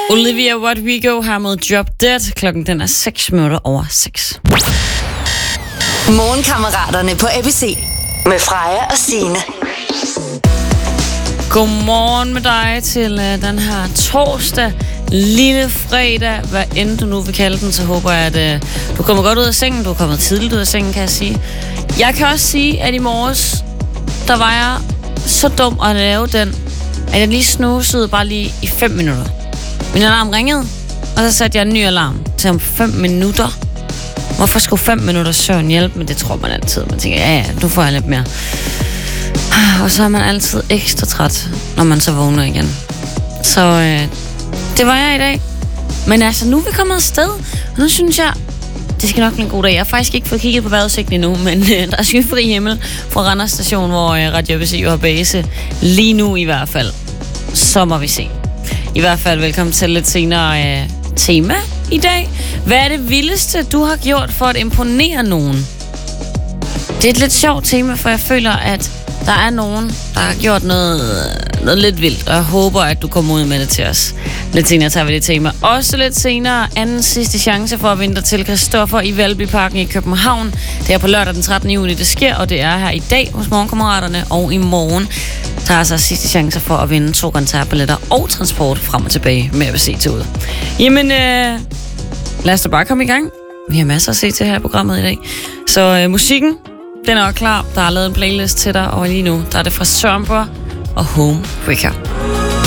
Olivia Rodrigo her med Drop Dead. Klokken den er 6 minutter over 6. Morgenkammeraterne på ABC med Freja og Signe. Godmorgen med dig til den her torsdag, lille fredag, hvad end du nu vil kalde den. Så håber jeg, at du kommer godt ud af sengen. Du er kommet tidligt ud af sengen, kan jeg sige. Jeg kan også sige, at i morges, der var jeg så dum at lave den, at jeg lige snusede bare lige i 5 minutter. Min alarm ringede, og så satte jeg en ny alarm til om 5 minutter. Hvorfor skulle 5 minutter søvn hjælpe? Men det tror man altid. Man tænker, ja, nu får jeg lidt mere. Og så er man altid ekstra træt, når man så vågner igen. Så det var jeg i dag. Men altså, nu er vi kommet afsted. Og nu synes jeg, det skal nok blive en god dag. Jeg har faktisk ikke fået kigget på vejrudsigten endnu, men der er skyfri himmel fra Randers Station, hvor Radio ABC jo har base. Lige nu i hvert fald. Så må vi se. I hvert fald velkommen til lidt senere tema i dag. Hvad er det vildeste, du har gjort for at imponere nogen? Det er et lidt sjovt tema, for jeg føler, at der er nogen, der har gjort noget lidt vildt, og jeg håber, at du kommer ud med det til os. Lidt senere tager vi det tema. Også lidt senere, anden sidste chance for at vinde dig til Christoffer i Valbyparken i København. Det er på lørdag den 13. juni, det sker, og det er her i dag hos Morgenkammeraterne, og i morgen tager altså sidste chance for at vinde 2 koncertbilletter og transport frem og tilbage med ABC-toget. Jamen, lad os da bare komme i gang. Vi har masser at se til her i programmet i dag. Så musikken, den er klar. Der er lavet en playlist til dig, og lige nu, der er det fra Sørenborg og Home Wrecker.